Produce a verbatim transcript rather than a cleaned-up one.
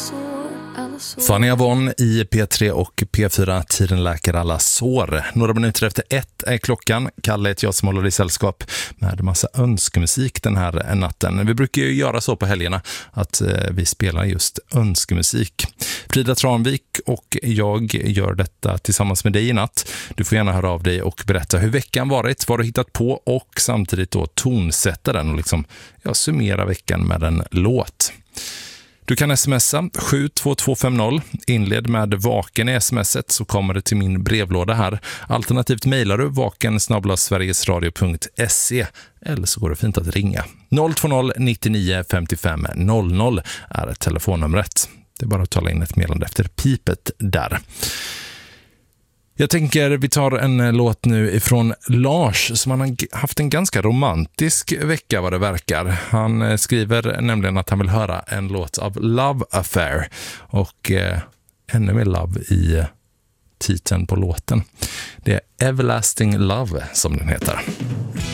Fanny Avon i P tre och P fyra, tiden läker alla sår. Några minuter efter ett är klockan. Kalle heter jag som håller i sällskap med massa önskemusik den här natten. Vi brukar ju göra så på helgerna att vi spelar just önskemusik. Frida Tranvik och jag gör detta tillsammans med dig i natt. Du får gärna höra av dig och berätta hur veckan varit, vad du hittat på och samtidigt då tonsätta den och liksom ja, summera veckan med en låt. Du kan smsa sju två två fem noll, inled med vaken i smset så kommer det till min brevlåda här. Alternativt mejlar du vaken snabel-a sverigesradio punkt se eller så går det fint att ringa. noll två noll nittionio femtiofem noll noll är telefonnumret. Det är bara att tala in ett meddelande efter pipet där. Jag tänker vi tar en låt nu ifrån Lars som han har haft en ganska romantisk vecka vad det verkar. Han skriver nämligen att han vill höra en låt av Love Affair och eh, ännu mer love i titeln på låten. Det är Everlasting Love som den heter.